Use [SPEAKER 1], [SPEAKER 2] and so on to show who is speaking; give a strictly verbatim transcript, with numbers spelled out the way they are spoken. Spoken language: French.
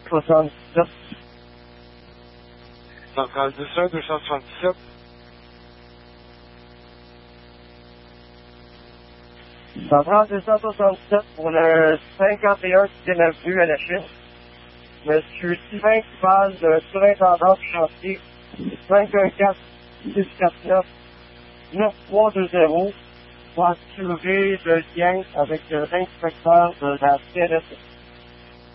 [SPEAKER 1] soixante-dix-sept.
[SPEAKER 2] Centrale dix un, deux cent soixante-dix-sept.
[SPEAKER 1] Centrale deux cent soixante-dix-sept pour le cinquante et un sixième avenue à la Chine. Monsieur Sylvain qui parle de surintendant du chantier cinq un quatre, six quatre neuf, neuf trois deux zéro pour assurer le lien avec l'inspecteur de la C N S S.